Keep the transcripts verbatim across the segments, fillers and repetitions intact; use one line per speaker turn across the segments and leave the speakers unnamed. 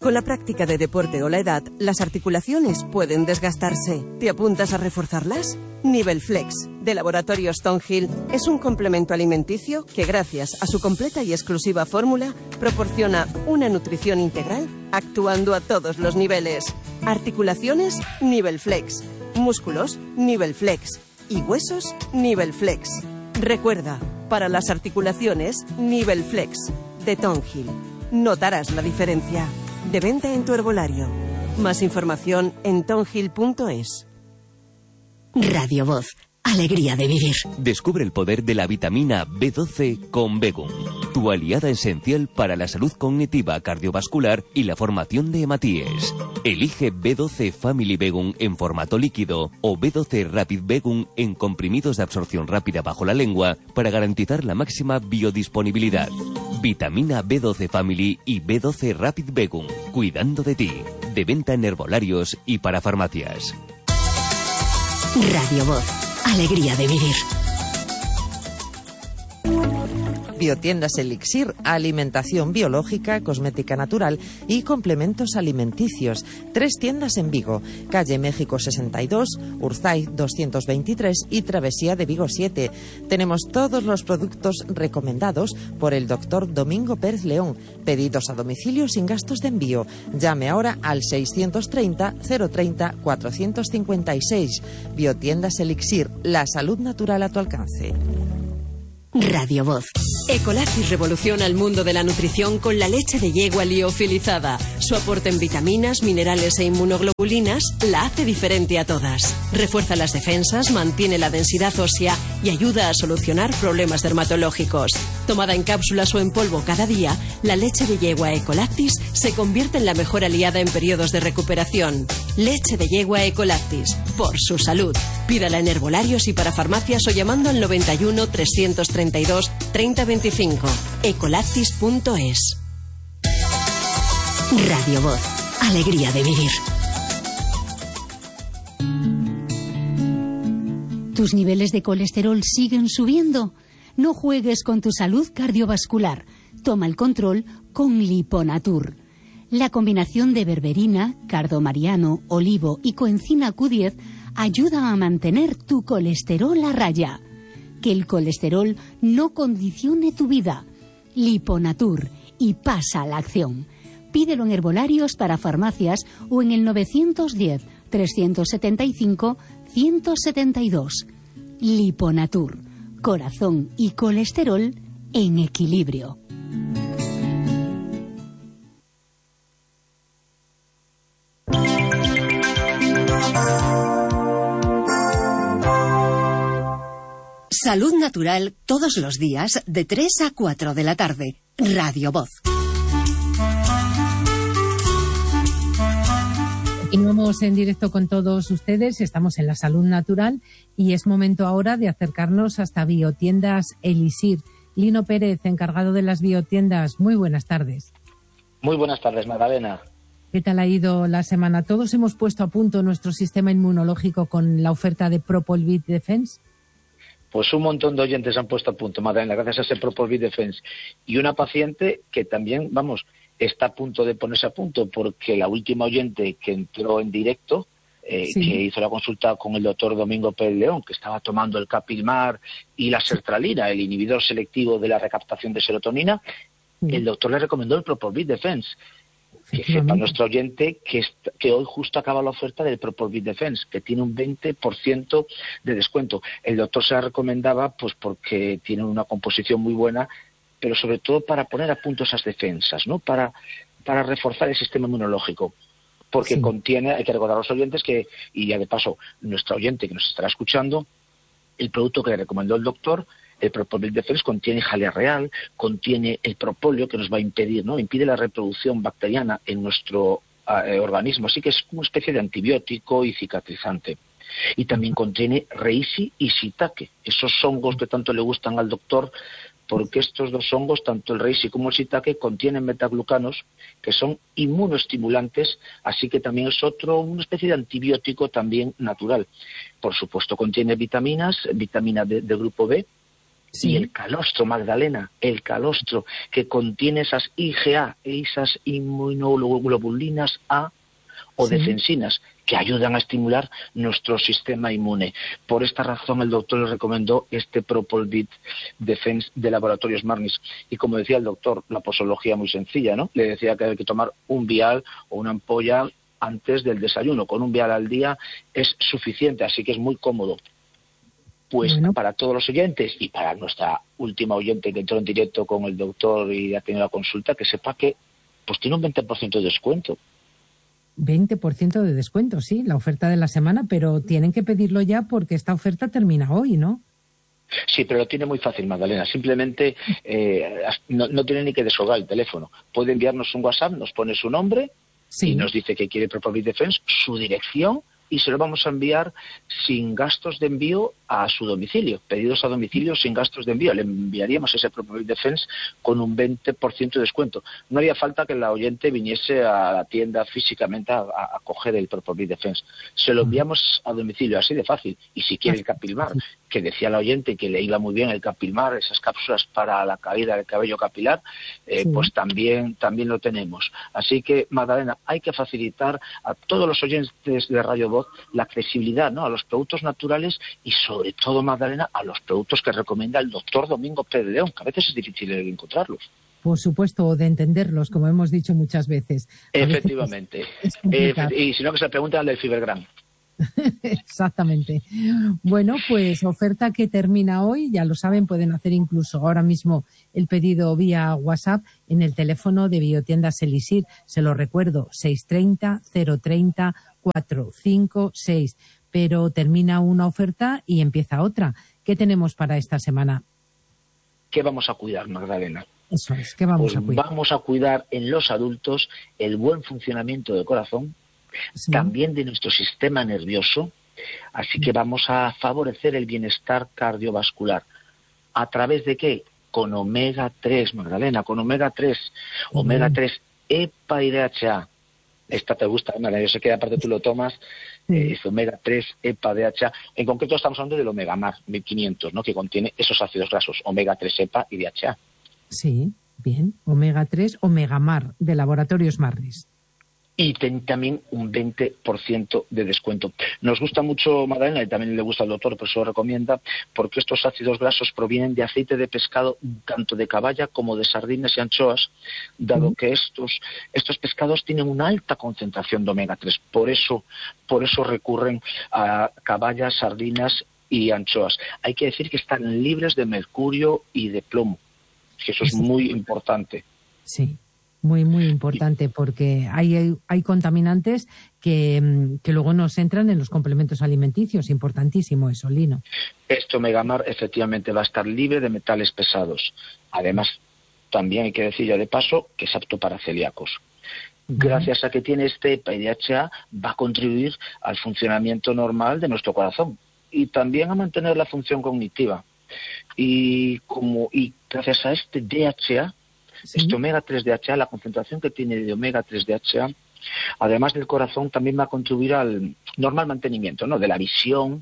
Con la práctica de deporte o la edad, las articulaciones pueden desgastarse. ¿Te apuntas a reforzarlas? Nivelflex, de Laboratorios Tonhill, es un complemento alimenticio que, gracias a su completa y exclusiva fórmula, proporciona una nutrición integral actuando a todos los niveles. Articulaciones, Nivelflex. Músculos, Nivelflex. Y huesos, Nivelflex. Recuerda, para las articulaciones, Nivelflex, de Tonhill. Notarás la diferencia. De venta en tu herbolario. Más información en tonhill punto es.
Radio Voz. Alegría de vivir.
Descubre el poder de la vitamina B doce con Begum, tu aliada esencial para la salud cognitiva, cardiovascular y la formación de hematíes. Elige B doce Family Begum en formato líquido o B doce Rapid Begum en comprimidos de absorción rápida bajo la lengua para garantizar la máxima biodisponibilidad. Vitamina B doce Family y B doce Rapid Begum, cuidando de ti. De venta en herbolarios y para farmacias.
Radio Voz. Alegría de vivir.
Biotiendas Elixir, alimentación biológica, cosmética natural y complementos alimenticios. Tres tiendas en Vigo, calle México sesenta y dos, Urzaiz doscientos veintitrés y Travesía de Vigo siete. Tenemos todos los productos recomendados por el doctor Domingo Pérez León. Pedidos a domicilio sin gastos de envío. Llame ahora al seiscientos treinta, cero treinta, cuatrocientos cincuenta y seis. Biotiendas Elixir, la salud natural a tu alcance.
Radio Voz.
Ecolactis revoluciona el mundo de la nutrición con la leche de yegua liofilizada. Su aporte en vitaminas, minerales e inmunoglobulinas la hace diferente a todas. Refuerza las defensas, mantiene la densidad ósea y ayuda a solucionar problemas dermatológicos. Tomada en cápsulas o en polvo cada día, la leche de yegua Ecolactis se convierte en la mejor aliada en periodos de recuperación. Leche de yegua Ecolactis, por su salud. Pídala en herbolarios y para farmacias o llamando al noventa y uno, trescientos treinta y dos, treinta veinticinco. ecolactis punto es.
Radio Voz. Alegría de vivir.
¿Tus niveles de colesterol siguen subiendo? No juegues con tu salud cardiovascular. Toma el control con Liponatur. La combinación de berberina, cardomariano, olivo y coenzima Q diez ayuda a mantener tu colesterol a raya. Que el colesterol no condicione tu vida. Liponatur, y pasa a la acción. Pídelo en herbolarios para farmacias o en el novecientos diez, trescientos setenta y cinco, ciento setenta y dos. Liponatur, corazón y colesterol en equilibrio.
Salud natural todos los días de tres a cuatro de la tarde. Radio Voz.
Continuamos en directo con todos ustedes, estamos en la salud natural y es momento ahora de acercarnos hasta Biotiendas Elixir. Lino Pérez, encargado de las biotiendas, muy buenas tardes.
Muy buenas tardes, Magdalena.
¿Qué tal ha ido la semana? ¿Todos hemos puesto a punto nuestro sistema inmunológico con la oferta de Propol-Bit Defense?
Pues un montón de oyentes han puesto a punto, Magdalena, gracias a ese Propol-Bit Defense. Y una paciente que también, vamos, está a punto de ponerse a punto, porque la última oyente que entró en directo, eh, sí. que hizo la consulta con el doctor Domingo Pérez León, que estaba tomando el Capilmar y la sertralina, el inhibidor selectivo de la recaptación de serotonina, sí. el doctor le recomendó el Propol-Bit Defense. Que sepa nuestro oyente que, est- que hoy justo acaba la oferta del Propol-Bit Defense, que tiene un veinte por ciento de descuento. El doctor se la recomendaba pues porque tiene una composición muy buena, pero sobre todo para poner a punto esas defensas, ¿no? Para, para reforzar el sistema inmunológico. Porque sí. contiene, hay que recordar a los oyentes que, y ya de paso, nuestro oyente que nos estará escuchando, el producto que le recomendó el doctor, el Propol-Bit Defense, contiene jalea real, contiene el propóleo que nos va a impedir, ¿no? Impide la reproducción bacteriana en nuestro eh, organismo, así que es una especie de antibiótico y cicatrizante. Y también contiene reishi y shiitake, esos hongos que tanto le gustan al doctor, porque estos dos hongos, tanto el reishi como el shiitake, contienen metaglucanos que son inmunoestimulantes, así que también es otro, una especie de antibiótico también natural. Por supuesto, contiene vitaminas, vitamina D del grupo B, Sí. Y el calostro, Magdalena, el calostro que contiene esas I G A, esas inmunoglobulinas A o sí. defensinas, que ayudan a estimular nuestro sistema inmune. Por esta razón el doctor le recomendó este Propol-Vit Defense de Laboratorios Marnis. Y como decía el doctor, la posología muy sencilla, ¿no? Le decía que hay que tomar un vial o una ampolla antes del desayuno. Con un vial al día es suficiente, así que es muy cómodo. Pues bueno, para todos los oyentes y para nuestra última oyente que entró en directo con el doctor y ha tenido la consulta, que sepa que pues tiene un veinte por ciento de descuento.
veinte por ciento de descuento, sí, la oferta de la semana, pero tienen que pedirlo ya porque esta oferta termina hoy, ¿no?
Sí, pero lo tiene muy fácil, Magdalena. Simplemente eh, no, no tiene ni que descolgar el teléfono. Puede enviarnos un WhatsApp, nos pone su nombre sí. y nos dice que quiere Propol-Vit Defense, su dirección, y se lo vamos a enviar sin gastos de envío a su domicilio, pedidos a domicilio sin gastos de envío. Le enviaríamos ese Propol-Vit Defense con un veinte por ciento de descuento. No haría falta que la oyente viniese a la tienda físicamente a, a, a coger el Propol-Vit Defense. Se lo enviamos a domicilio, así de fácil. Y si quiere el Capilmar, que decía la oyente que le iba muy bien el Capilmar, esas cápsulas para la caída del cabello capilar, eh, sí. pues también, también lo tenemos. Así que, Magdalena, hay que facilitar a todos los oyentes de Radio Voz la accesibilidad, ¿no?, a los productos naturales y sobre todo, Magdalena, a los productos que recomienda el doctor Domingo Pérez de León, que a veces es difícil encontrarlos.
Por supuesto, o de entenderlos, como hemos dicho muchas veces. A
Efectivamente.
Veces es, es
eh, y si no, que se le pregunten al del Fibergram.
Exactamente. Bueno, pues oferta que termina hoy, ya lo saben, pueden hacer incluso ahora mismo el pedido vía WhatsApp en el teléfono de Biotiendas Elixir. Se lo recuerdo, seis treinta, cero treinta, cuatrocientos cincuenta y seis. Pero termina una oferta y empieza otra. ¿Qué tenemos para esta semana?
¿Qué vamos a cuidar, Magdalena?
Eso es, ¿qué vamos
pues
a cuidar?
Vamos a cuidar en los adultos el buen funcionamiento del corazón, sí. también de nuestro sistema nervioso, así que vamos a favorecer el bienestar cardiovascular. ¿A través de qué? Con omega tres, Magdalena, con omega tres, uh-huh. omega tres, EPA y D H A. Esta te gusta, Magdalena, yo sé que aparte tú lo tomas, sí. eh, es omega tres, EPA, D H A. En concreto estamos hablando del Omega Mar mil quinientos, ¿no?, que contiene esos ácidos grasos, omega tres, EPA y D H A.
Sí, bien, omega tres, Omega Mar, de Laboratorios Marnis.
Y ten también un veinte por ciento de descuento. Nos gusta mucho, Magdalena, y también le gusta al doctor, por eso lo recomienda, porque estos ácidos grasos provienen de aceite de pescado, tanto de caballa como de sardinas y anchoas, dado mm. que estos, estos pescados tienen una alta concentración de omega tres. Por eso, por eso recurren a caballas, sardinas y anchoas. Hay que decir que están libres de mercurio y de plomo, que eso es muy importante.
Sí. Muy, muy importante, porque hay, hay, hay contaminantes que, que luego nos entran en los complementos alimenticios. Importantísimo eso, Lino.
Este Omega Mar efectivamente va a estar libre de metales pesados. Además, también hay que decir ya de paso que es apto para celíacos. Gracias a que tiene este EPA y D H A, va a contribuir al funcionamiento normal de nuestro corazón y también a mantener la función cognitiva. Y, como, y gracias a este D H A, ¿sí? Este omega tres D H A, la concentración que tiene de omega tres D H A, además del corazón, también va a contribuir al normal mantenimiento, ¿no?, de la visión,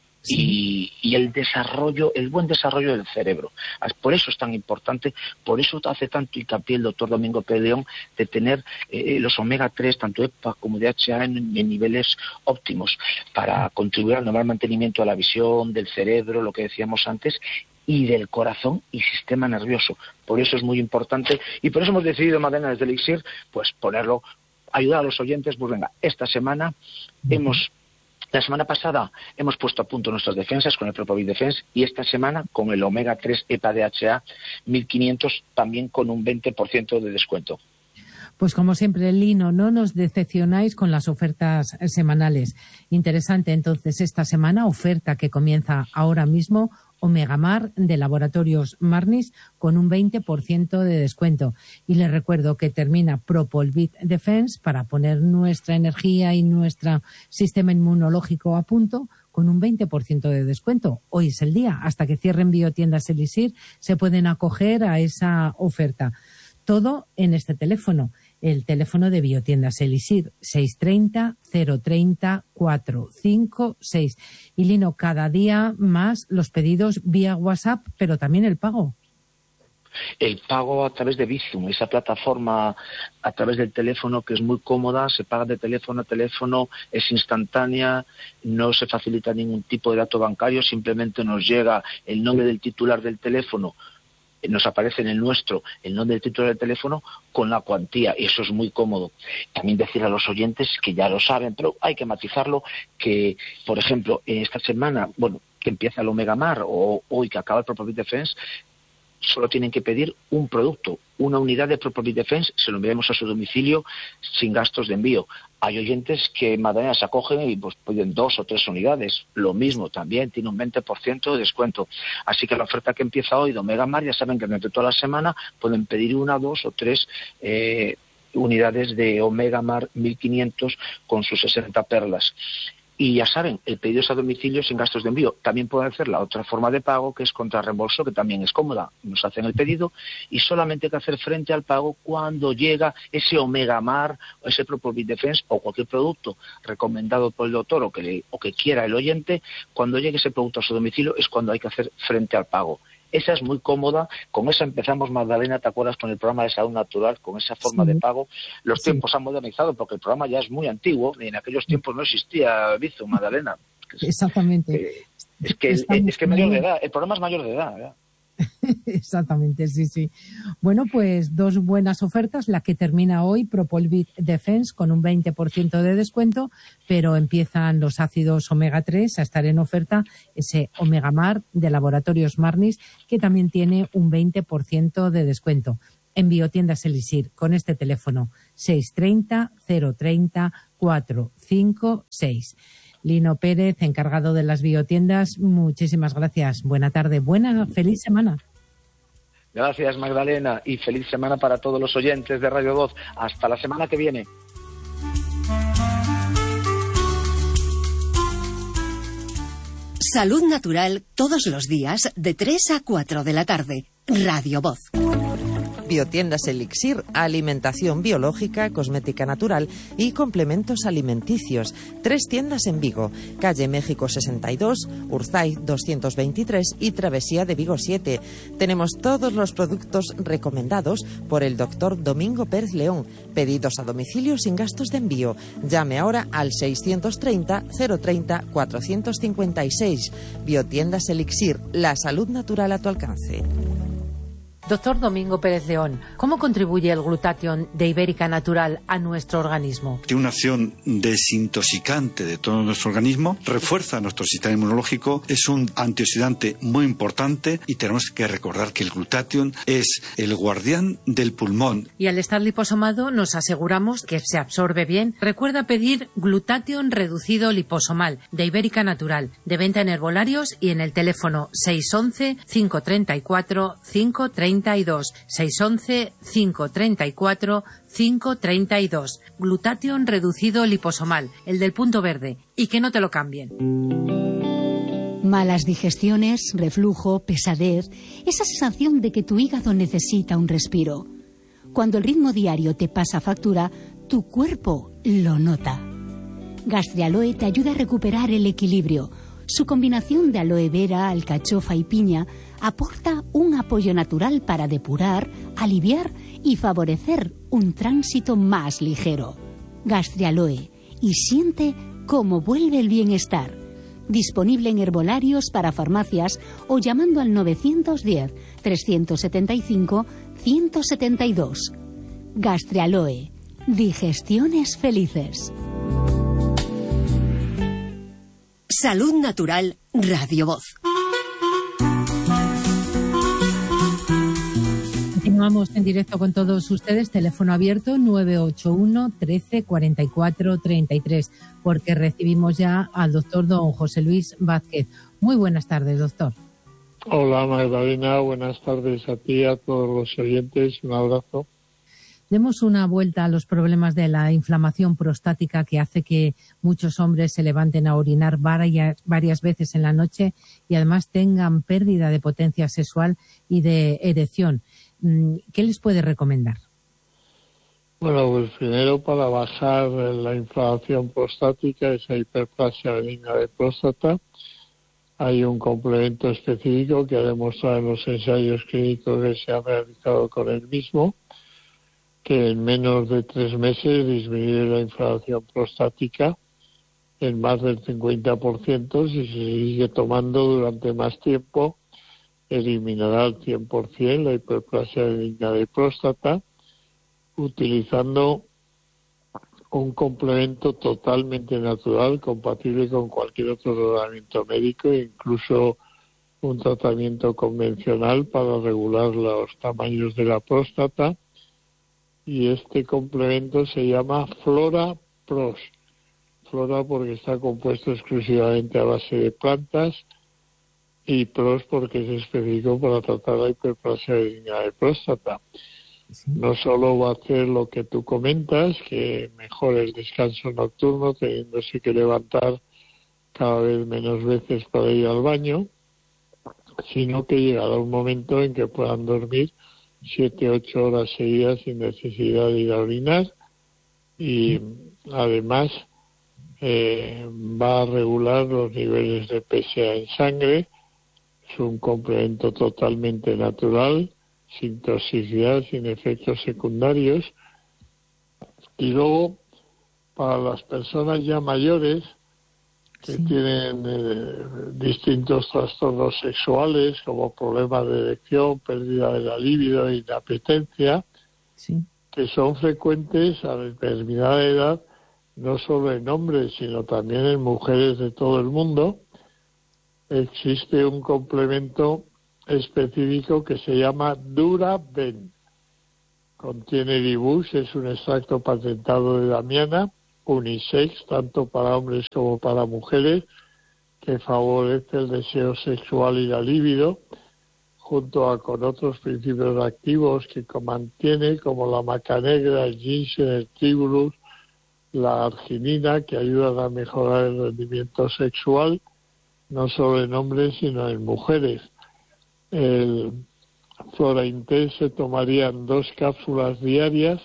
sí. y, y el desarrollo, el buen desarrollo del cerebro. Por eso es tan importante, por eso hace tanto hincapié el doctor Domingo Pérez de León de tener eh, los omega tres, tanto EPA como D H A, en, en niveles óptimos, para contribuir al normal mantenimiento de la visión, del cerebro, lo que decíamos antes, y del corazón y sistema nervioso. Por eso es muy importante y por eso hemos decidido, Magdalena, desde Elixir, pues ponerlo, ayudar a los oyentes. Pues venga, esta semana hemos, la semana pasada hemos puesto a punto nuestras defensas con el Propol-Vit Defense y esta semana con el omega tres EPA D H A mil quinientos también con un veinte por ciento de descuento.
Pues como siempre, Lino, no nos decepcionáis con las ofertas semanales. Interesante, entonces, esta semana, oferta que comienza ahora mismo, Omega Mar de Laboratorios Marnis con un veinte por ciento de descuento. Y les recuerdo que termina Propol-Vit Defense para poner nuestra energía y nuestro sistema inmunológico a punto con un veinte por ciento de descuento. Hoy es el día. Hasta que cierren Biotiendas Elixir se pueden acoger a esa oferta. Todo en este teléfono, el teléfono de Biotiendas Elixir, seis treinta, cero treinta, cuatrocientos cincuenta y seis. Y Lino, cada día más los pedidos vía WhatsApp, pero también el pago.
El pago a través de Bizum, esa plataforma a través del teléfono que es muy cómoda, se paga de teléfono a teléfono, es instantánea, no se facilita ningún tipo de dato bancario, simplemente nos llega el nombre del titular del teléfono, nos aparece en el nuestro el nombre del titular del teléfono con la cuantía, y eso es muy cómodo. También decir a los oyentes que ya lo saben, pero hay que matizarlo, que por ejemplo en esta semana, bueno, que empieza el Omega Mar o hoy que acaba el ProPublic Defense, solo tienen que pedir un producto, una unidad de ProPublic Defense, se lo enviamos a su domicilio sin gastos de envío. Hay oyentes que Madalena se acogen y pues piden dos o tres unidades, lo mismo también, tiene un veinte por ciento de descuento. Así que la oferta que empieza hoy de Omega Mar, ya saben que durante toda la semana pueden pedir una, dos o tres eh, unidades de Omega Mar mil quinientos con sus sesenta perlas. Y ya saben, el pedido es a domicilio sin gastos de envío. También pueden hacer la otra forma de pago, que es contra reembolso, que también es cómoda. Nos hacen el pedido y solamente hay que hacer frente al pago cuando llega ese Omega Mar o ese ProPublic Defense o cualquier producto recomendado por el doctor o que, le, o que quiera el oyente. Cuando llegue ese producto a su domicilio es cuando hay que hacer frente al pago. Esa es muy cómoda, con esa empezamos, Magdalena, ¿te acuerdas? Con el programa de Salud Natural, con esa forma sí. de pago. Los sí. tiempos han modernizado porque el programa ya es muy antiguo y en aquellos tiempos no existía Bizum, Magdalena.
Exactamente.
Eh, es que es, es que mayor de edad, el programa es mayor de edad, ¿verdad?
Exactamente, sí, sí. Bueno, pues dos buenas ofertas. La que termina hoy, ProPublic Defense, con un veinte por ciento de descuento, pero empiezan los ácidos omega tres a estar en oferta. Ese Omega Mar de Laboratorios Marnis, que también tiene un veinte por ciento de descuento. En Biotiendas Elixir, con este teléfono, seis treinta, cero treinta, cuatrocientos cincuenta y seis. Lino Pérez, encargado de las biotiendas, muchísimas gracias. Buena tarde, buena, feliz semana.
Gracias, Magdalena, y feliz semana para todos los oyentes de Radio Voz. Hasta la semana que viene.
Salud Natural, todos los días, de tres a cuatro de la tarde. Radio Voz.
Biotiendas Elixir, alimentación biológica, cosmética natural y complementos alimenticios. Tres tiendas en Vigo, calle México sesenta y dos, Urzaiz doscientos veintitrés y Travesía de Vigo siete. Tenemos todos los productos recomendados por el doctor Domingo Pérez León. Pedidos a domicilio sin gastos de envío. Llame ahora al seiscientos treinta, cero treinta, cuatrocientos cincuenta y seis. Biotiendas Elixir, la salud natural a tu alcance.
Doctor Domingo Pérez León, ¿cómo contribuye el glutatión de Ibérica Natural a nuestro organismo?
Tiene una acción desintoxicante de todo nuestro organismo, refuerza nuestro sistema inmunológico, es un antioxidante muy importante y tenemos que recordar que el glutatión es el guardián del pulmón.
Y al estar liposomado nos aseguramos que se absorbe bien. Recuerda pedir glutatión reducido liposomal de Ibérica Natural, de venta en herbolarios y en el teléfono seis once, cinco treinta y cuatro, cinco treinta y dos, seis once, cinco treinta y cuatro, cinco treinta y dos. Glutatión reducido liposomal, el del punto verde, y que no te lo cambien.
Malas digestiones, reflujo, pesadez, esa sensación de que tu hígado necesita un respiro. Cuando el ritmo diario te pasa factura, tu cuerpo lo nota. Gastrialoe te ayuda a recuperar el equilibrio. Su combinación de aloe vera, alcachofa y piña aporta un apoyo natural para depurar, aliviar y favorecer un tránsito más ligero. Gastrialoe, y siente cómo vuelve el bienestar. Disponible en herbolarios para farmacias o llamando al novecientos diez, trescientos setenta y cinco, ciento setenta y dos. Gastrialoe, digestiones felices.
Salud Natural, Radio Voz.
Continuamos en directo con todos ustedes, teléfono abierto nueve ocho uno, trece, cuarenta y cuatro, treinta y tres, porque recibimos ya al doctor don José Luis Vázquez. Muy buenas tardes, doctor.
Hola, Magdalena, buenas tardes a ti, a todos los oyentes, un abrazo.
Demos una vuelta a los problemas de la inflamación prostática que hace que muchos hombres se levanten a orinar varias, varias veces en la noche y además tengan pérdida de potencia sexual y de erección. ¿Qué les puede recomendar?
Bueno, pues primero para bajar la inflamación prostática, esa hiperplasia benigna de próstata, hay un complemento específico que ha demostrado en los ensayos clínicos que se han realizado con el mismo, que en menos de tres meses disminuye la inflamación prostática en más del cincuenta por ciento. Si se sigue tomando durante más tiempo, eliminará al cien por ciento la hiperplasia benigna de próstata, utilizando un complemento totalmente natural, compatible con cualquier otro tratamiento médico e incluso un tratamiento convencional para regular los tamaños de la próstata. Y este complemento se llama Flora Pros. Flora porque está compuesto exclusivamente a base de plantas, y Pros porque es específico para tratar la hiperplasia benigna de próstata. Sí. No solo va a hacer lo que tú comentas, que mejore el descanso nocturno, teniéndose que levantar cada vez menos veces para ir al baño, sino que llegará un momento en que puedan dormir siete, ocho horas seguidas sin necesidad de ir a orinar, y además eh, va a regular los niveles de P S A en sangre. Es un complemento totalmente natural, sin toxicidad, sin efectos secundarios. Y luego, para las personas ya mayores que sí. tienen eh, distintos trastornos sexuales, como problemas de erección, pérdida de la libido, inapetencia, sí. que son frecuentes a determinada edad, no solo en hombres, sino también en mujeres de todo el mundo, existe un complemento específico que se llama Duraben. Contiene Dibus, es un extracto patentado de Damiana, unisex, tanto para hombres como para mujeres, que favorece el deseo sexual y la libido, junto a con otros principios activos que mantiene, como la maca negra, el ginseng, el tribulus, la arginina, que ayudan a mejorar el rendimiento sexual, no solo en hombres, sino en mujeres. El Flora Intense se tomarían dos cápsulas diarias,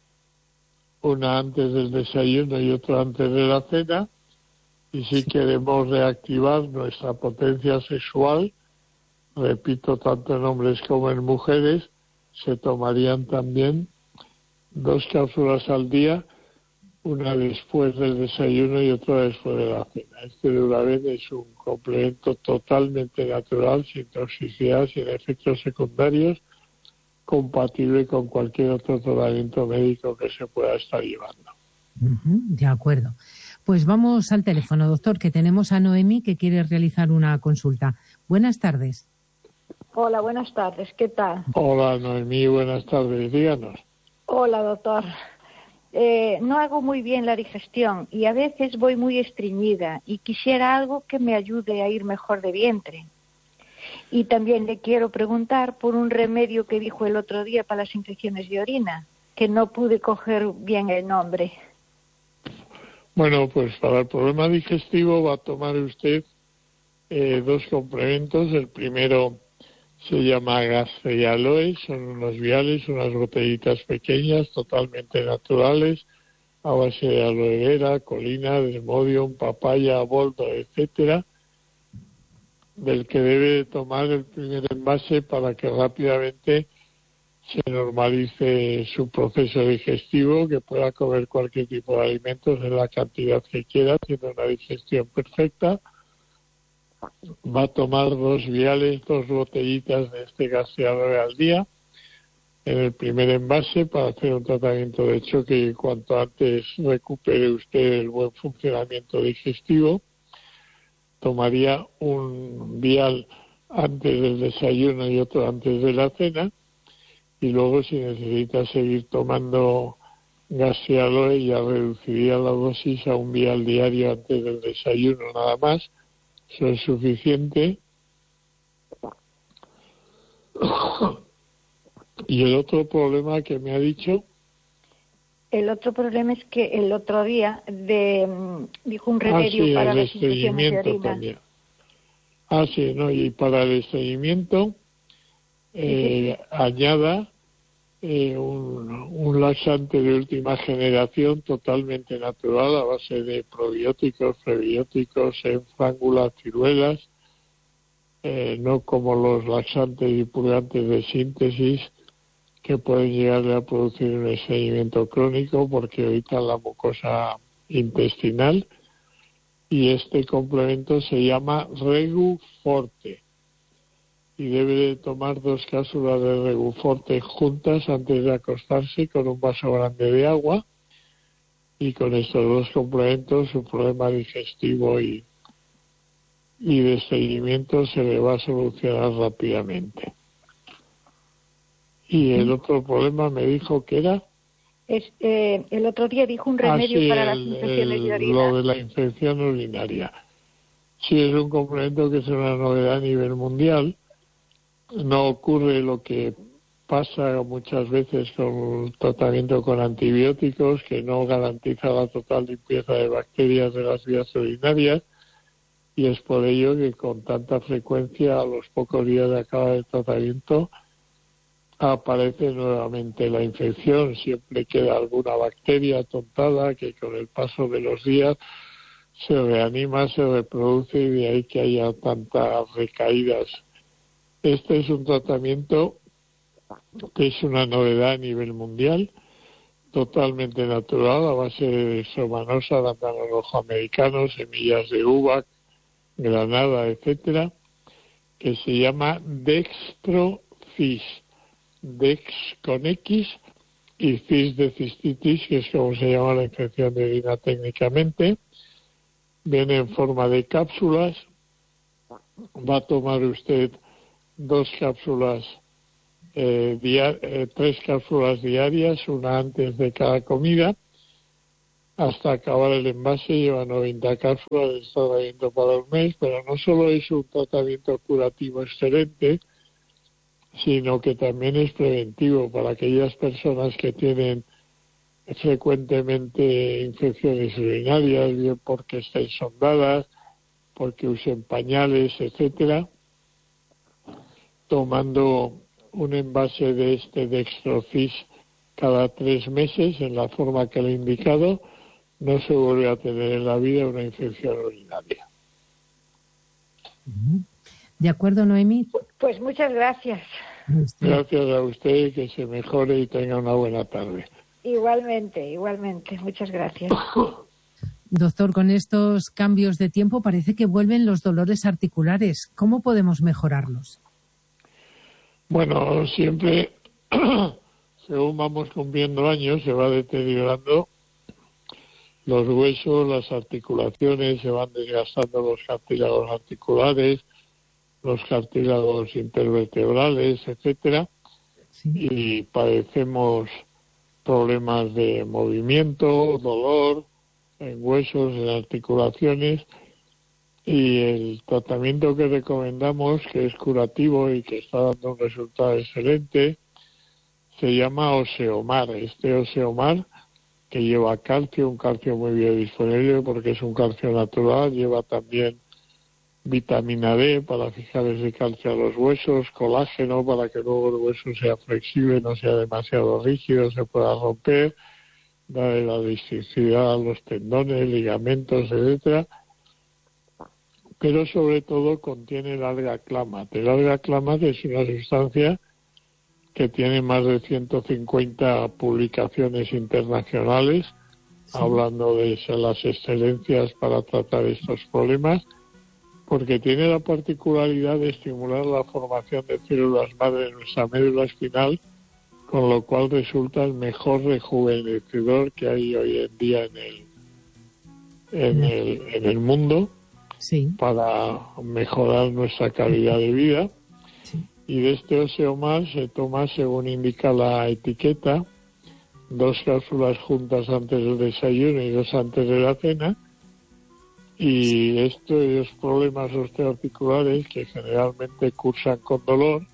una antes del desayuno y otra antes de la cena, y si queremos reactivar nuestra potencia sexual, repito, tanto en hombres como en mujeres, se tomarían también dos cápsulas al día, una después del desayuno y otra después de la cena. Este Duraben es un complemento totalmente natural, sin toxicidad, sin efectos secundarios, compatible con cualquier otro tratamiento médico que se pueda estar llevando.
Uh-huh, de acuerdo. Pues vamos al teléfono, doctor, que tenemos a Noemí que quiere realizar una consulta. Buenas tardes.
Hola, buenas tardes. ¿Qué tal?
Hola, Noemí, buenas tardes. Díganos.
Hola, doctor. Eh, no hago muy bien la digestión y a veces voy muy estreñida y quisiera algo que me ayude a ir mejor de vientre. Y también le quiero preguntar por un remedio que dijo el otro día para las infecciones de orina, que no pude coger bien el nombre.
Bueno, pues para el problema digestivo va a tomar usted eh, dos complementos. El primero se llama Gaste y Aloe, son unos viales, unas botellitas pequeñas, totalmente naturales, a base de aloe vera, colina, desmodium, papaya, boldo, etcétera, del que debe tomar el primer envase para que rápidamente se normalice su proceso digestivo, que pueda comer cualquier tipo de alimentos en la cantidad que quiera, tiene una digestión perfecta. Va a tomar dos viales, dos botellitas de este Gaste y Aloe al día en el primer envase para hacer un tratamiento de choque y cuanto antes recupere usted el buen funcionamiento digestivo. Tomaría un vial antes del desayuno y otro antes de la cena, y luego si necesita seguir tomando Gaste y Aloe ya reduciría la dosis a un vial diario antes del desayuno nada más. Eso es suficiente. ¿Y el otro problema que me ha dicho?
El otro problema es que el otro día de, dijo un remedio
ah, sí,
para
el
las infecciones de orina.
También. Ah, sí, no, y para el estreñimiento eh, sí, sí, sí. añada eh, un, un laxante de última generación totalmente natural a base de probióticos, prebióticos, enfrángulas, ciruelas, eh, no como los laxantes y purgantes de síntesis que pueden llegar a producir un estreñimiento crónico porque evitan la mucosa intestinal. Y este complemento se llama Regu Forte y debe de tomar dos cápsulas de Regu Forte juntas antes de acostarse con un vaso grande de agua, y con estos dos complementos su problema digestivo y, y de estreñimiento se le va a solucionar rápidamente. Y el otro problema me dijo que era...
Es, eh, el otro día dijo un remedio
ah, sí,
para
el,
las infecciones
el,
de orina.
Lo de la infección urinaria. Sí, es un complemento que es una novedad a nivel mundial. No ocurre lo que pasa muchas veces con el tratamiento con antibióticos, que no garantiza la total limpieza de bacterias de las vías urinarias, y es por ello que con tanta frecuencia, a los pocos días de acabar el tratamiento, aparece nuevamente la infección. Siempre queda alguna bacteria atontada que con el paso de los días se reanima, se reproduce, y de ahí que haya tantas recaídas. Este es un tratamiento que es una novedad a nivel mundial, totalmente natural, a base de dextromanosa, arándano rojo americano, semillas de uva, granada, etcétera, que se llama Dextrofis. Dex con X y cis de cistitis, que es como se llama la infección de orina técnicamente. Viene en forma de cápsulas. Va a tomar usted dos cápsulas, eh, dia- eh, tres cápsulas diarias, una antes de cada comida. Hasta acabar el envase lleva noventa cápsulas de tratamiento para un mes, pero no solo es un tratamiento curativo excelente, sino que también es preventivo para aquellas personas que tienen frecuentemente infecciones urinarias, bien porque estén sondadas, porque usen pañales, etcétera. Tomando un envase de este Dextrofis cada tres meses en la forma que le he indicado, no se vuelve a tener en la vida una infección urinaria.
¿De acuerdo, Noemí?
Pues muchas gracias.
Gracias a usted, que se mejore y tenga una buena tarde.
Igualmente, igualmente. Muchas gracias.
Doctor, con estos cambios de tiempo parece que vuelven los dolores articulares. ¿Cómo podemos mejorarlos?
Bueno, siempre, según vamos cumpliendo años, se va deteriorando los huesos, las articulaciones, se van desgastando los cartílagos articulares, los cartílagos intervertebrales, etcétera, sí. Y padecemos problemas de movimiento, dolor en huesos, en articulaciones, y el tratamiento que recomendamos, que es curativo y que está dando un resultado excelente, se llama Oseomar. Este Oseomar, que lleva calcio, un calcio muy biodisponible porque es un calcio natural, lleva también vitamina D para fijar ese calcio a los huesos, colágeno para que luego el hueso sea flexible, no sea demasiado rígido, se pueda romper, darle la elasticidad a los tendones, ligamentos, etcétera. Pero sobre todo contiene el alga clamat. El alga clamat es una sustancia que tiene más de ciento cincuenta publicaciones internacionales, sí, hablando de las excelencias para tratar estos problemas, porque tiene la particularidad de estimular la formación de células madre en nuestra médula espinal, con lo cual resulta el mejor rejuvenecedor que hay hoy en día en el, en el, en el mundo, sí, para mejorar nuestra calidad de vida. Sí. Y de este Oseomar se toma, según indica la etiqueta, dos cápsulas juntas antes del desayuno y dos antes de la cena. Y estos problemas osteoarticulares, que generalmente cursan con dolor,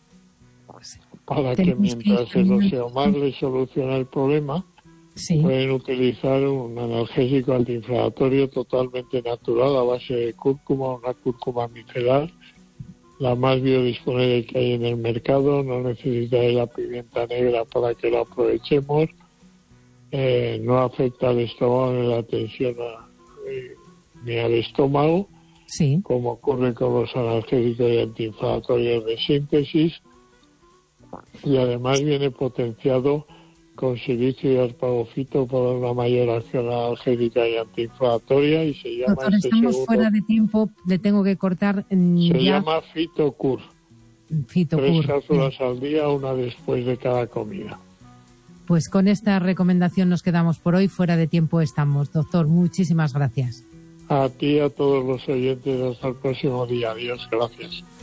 para que mientras el Oseomar le soluciona el problema, sí, pueden utilizar un analgésico antiinflamatorio totalmente natural a base de cúrcuma, una cúrcuma micelar, la más biodisponible que hay en el mercado, no necesita de la pimienta negra para que lo aprovechemos, eh, no afecta al estómago ni la tensión a, eh, ni al estómago,
sí,
como ocurre con los analgésicos y antiinflamatorios de síntesis, y además viene potenciado con silicio y arpagofito por una mayor acción analgésica y antiinflamatoria, y se llama
doctor,
este
estamos
segundo,
fuera de tiempo, le tengo que cortar. mm,
se
ya.
llama Fitocur.
Fitocur.
Tres cápsulas al día, una después de cada comida.
Pues con esta recomendación nos quedamos por hoy. Fuera de tiempo estamos. Doctor, muchísimas gracias.
A ti y a todos los oyentes, hasta el próximo día. Adiós, gracias.